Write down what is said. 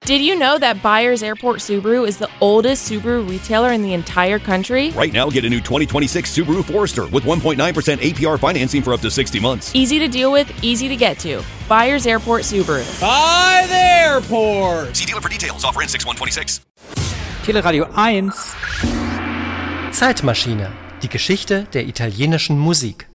Did you know that Byers Airport Subaru is the oldest Subaru retailer in the entire country? Right now, get a new 2026 Subaru Forester with 1.9% APR financing for up to 60 months. Easy to deal with, easy to get to. Byers Airport Subaru. By the airport! See dealer for details. Offer in 6126. Teleradio 1. Zeitmaschine. Die Geschichte der italienischen Musik.